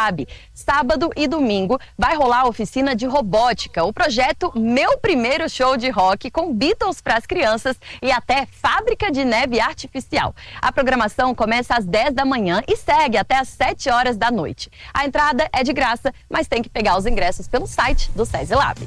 Lab. Sábado e domingo vai rolar a oficina de robótica, o projeto Meu Primeiro Show de Rock com Beatles para as crianças e até fábrica de neve artificial. A programação começa às 10 da manhã e segue até às 7 horas da noite. A entrada é de graça, mas tem que pegar os ingressos pelo site do SESI Lab.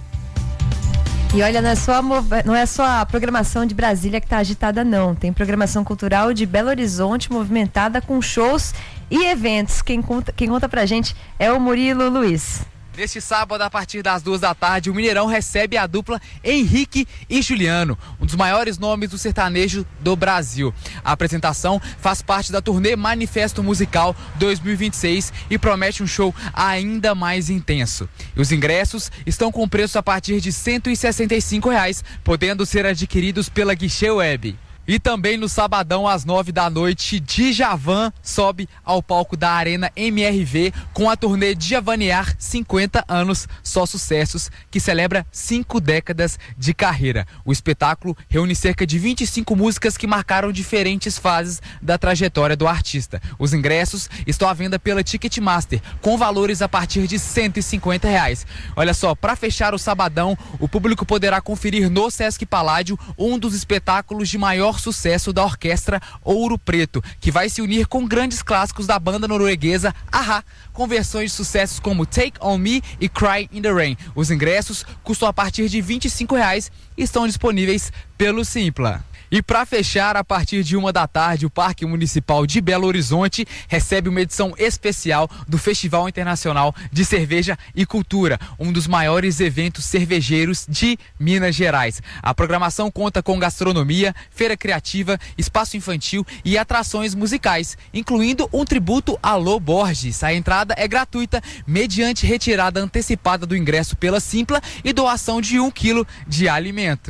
E olha, não é só a programação de Brasília que está agitada, não. Tem programação cultural de Belo Horizonte movimentada com shows e eventos. Quem conta pra gente é o Murilo Luiz. Neste sábado, a partir das 2 da tarde, o Mineirão recebe a dupla Henrique e Juliano, um dos maiores nomes do sertanejo do Brasil. A apresentação faz parte da turnê Manifesto Musical 2026 e promete um show ainda mais intenso. E os ingressos estão com preço a partir de R$ 165, podendo ser adquiridos pela Guichê Web. E também no sabadão, às 9 da noite, Djavan sobe ao palco da Arena MRV com a turnê Djavanear 50 anos, só sucessos, que celebra 5 décadas de carreira. O espetáculo reúne cerca de 25 músicas que marcaram diferentes fases da trajetória do artista. Os ingressos estão à venda pela Ticketmaster, com valores a partir de R$ 150. Olha só, para fechar o sabadão, o público poderá conferir no Sesc Paládio um dos espetáculos de maior sucesso da orquestra Ouro Preto, que vai se unir com grandes clássicos da banda norueguesa a-ha, com versões de sucessos como Take On Me e Cry in the Rain. Os ingressos custam a partir de R$ 25 e estão disponíveis pelo Simpla. E para fechar, a partir de 1 da tarde, o Parque Municipal de Belo Horizonte recebe uma edição especial do Festival Internacional de Cerveja e Cultura, um dos maiores eventos cervejeiros de Minas Gerais. A programação conta com gastronomia, feira criativa, espaço infantil e atrações musicais, incluindo um tributo a Lô Borges. A entrada é gratuita, mediante retirada antecipada do ingresso pela Simpla e doação de 1 quilo de alimento.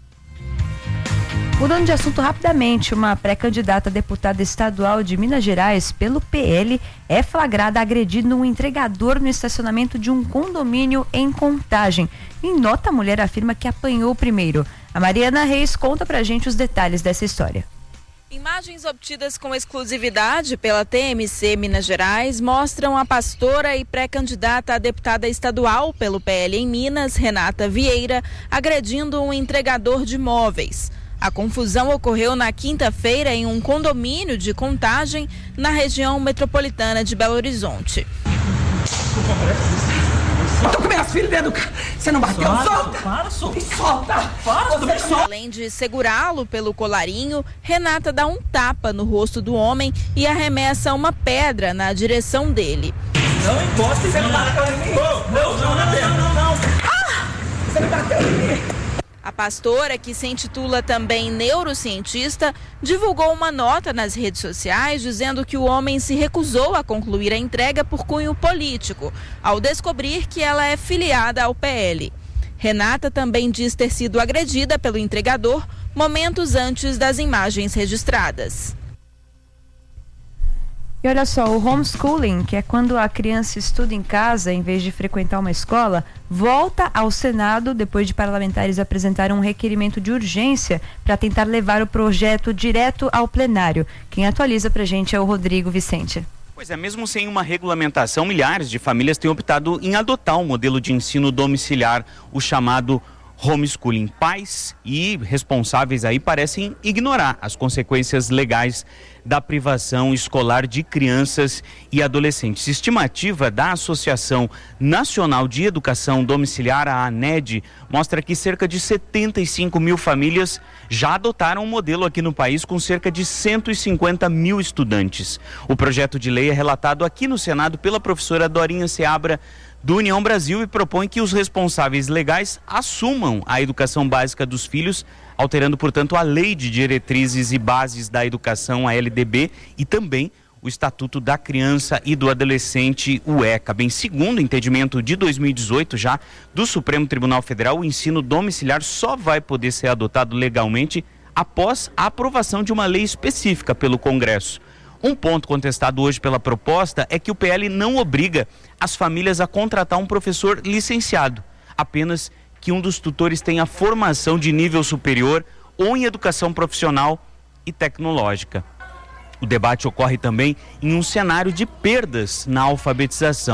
Mudando de assunto rapidamente, uma pré-candidata a deputada estadual de Minas Gerais pelo PL é flagrada agredindo um entregador no estacionamento de um condomínio em Contagem. Em nota, a mulher afirma que apanhou primeiro. A Mariana Reis conta pra gente os detalhes dessa história. Imagens obtidas com exclusividade pela TMC Minas Gerais mostram a pastora e pré-candidata a deputada estadual pelo PL em Minas, Renata Vieira, agredindo um entregador de móveis. A confusão ocorreu na quinta-feira em um condomínio de Contagem, na região metropolitana de Belo Horizonte. Eu tô com minhas filhas dentro do carro. Você não bateu? Solta! Além de segurá-lo pelo colarinho, Renata dá um tapa no rosto do homem e arremessa uma pedra na direção dele. Não encosta, você não bateu em mim. Não. Você não bateu em mim. A pastora, que se intitula também neurocientista, divulgou uma nota nas redes sociais dizendo que o homem se recusou a concluir a entrega por cunho político, ao descobrir que ela é filiada ao PL. Renata também diz ter sido agredida pelo entregador momentos antes das imagens registradas. E olha só, o homeschooling, que é quando a criança estuda em casa em vez de frequentar uma escola, volta ao Senado depois de parlamentares apresentarem um requerimento de urgência para tentar levar o projeto direto ao plenário. Quem atualiza pra gente é o Rodrigo Vicente. Pois é, mesmo sem uma regulamentação, milhares de famílias têm optado em adotar um modelo de ensino domiciliar, o chamado homeschooling. Pais e responsáveis aí parecem ignorar as consequências legais da privação escolar de crianças e adolescentes. Estimativa da Associação Nacional de Educação Domiciliar, a ANED, mostra que cerca de 75 mil famílias já adotaram um modelo aqui no país com cerca de 150 mil estudantes. O projeto de lei é relatado aqui no Senado pela professora Dorinha Seabra, do União Brasil, e propõe que os responsáveis legais assumam a educação básica dos filhos, alterando, portanto, a Lei de Diretrizes e Bases da Educação, a LDB, e também o Estatuto da Criança e do Adolescente, o ECA. Bem, segundo o entendimento de 2018 já do Supremo Tribunal Federal, o ensino domiciliar só vai poder ser adotado legalmente após a aprovação de uma lei específica pelo Congresso. Um ponto contestado hoje pela proposta é que o PL não obriga as famílias a contratar um professor licenciado, apenas que um dos tutores tenha formação de nível superior ou em educação profissional e tecnológica. O debate ocorre também em um cenário de perdas na alfabetização.